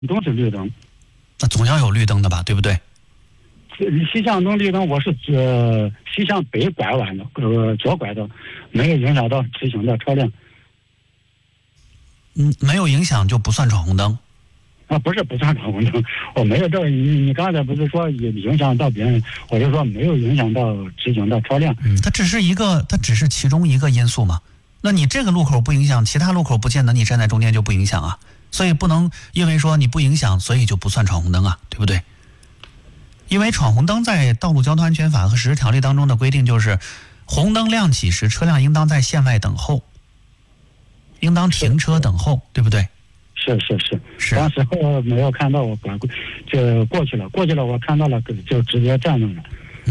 都是绿灯。 那总要有绿灯的吧，对不对？ 西向东绿灯，我是西向北拐弯的，左拐的，没有影响到直行的车辆。 没有影响就不算闯红灯。 啊，不是不算闯红灯，我没有这你刚才不是说影响到别人，我就说没有影响到直行的车辆。 它只是其中一个因素嘛。那你这个路口不影响，其他路口不见得你站在中间就不影响啊。所以不能因为说你不影响，所以就不算闯红灯啊，对不对？因为闯红灯在《道路交通安全法》和实施条例当中的规定就是，红灯亮起时，车辆应当在线外等候，应当停车等候，对不对？ 是。当时候没有看到，我就过去了，我看到了就直接站住了。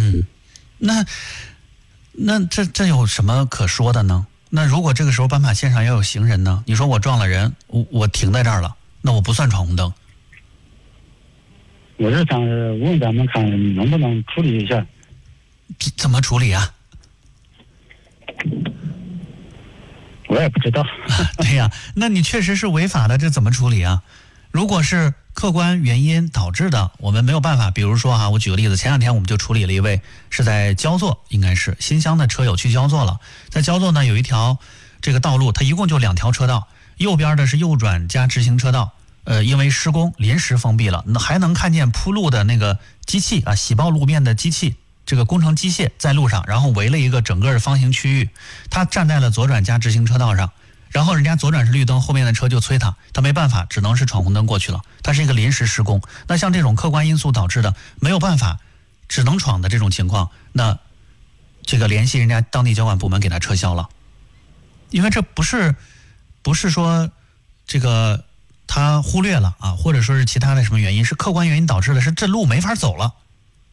那这有什么可说的呢？那如果这个时候斑马线上要有行人呢？你说我撞了人，我停在这儿了，那我不算闯红灯。 我是想问咱们看能不能处理一下。 怎么处理啊？ 我也不知道。 对呀，那你确实是违法的，这怎么处理啊？如果是客观原因导致的，我们没有办法。比如说我举个例子，前两天我们就处理了一位是在焦作，应该是新乡的车友去焦作了。在焦作呢有一条这个道路，它一共就2条车道，右边的是右转加直行车道，因为施工临时封闭了，还能看见铺路的那个机器啊，洗爆路面的机器，这个工程机械在路上，然后围了一个整个的方形区域，他站在了左转加直行车道上。然后人家左转是绿灯，后面的车就催他没办法，只能是闯红灯过去了。它是一个临时施工。那像这种客观因素导致的没有办法，只能闯的这种情况，那这个联系人家当地交管部门给他撤销了，因为这不是说这个他忽略了啊，或者说是其他的什么原因，是客观原因导致的，是这路没法走了。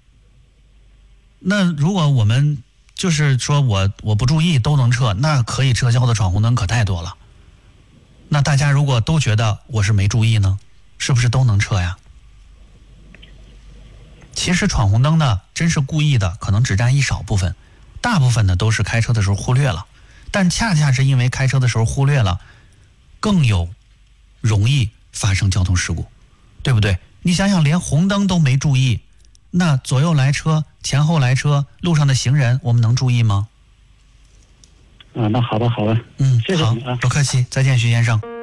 那如果我们就是说我不注意都能撤，那可以撤销的闯红灯可太多了。那大家如果都觉得我是没注意呢，是不是都能撤呀？其实闯红灯呢，真是故意的，可能只占一少部分，大部分呢都是开车的时候忽略了。但恰恰是因为开车的时候忽略了，更容易发生交通事故，对不对？你想想，连红灯都没注意，那左右来车、前后来车、路上的行人，我们能注意吗？ 那好吧， 谢谢你啊，不客气，再见，徐先生。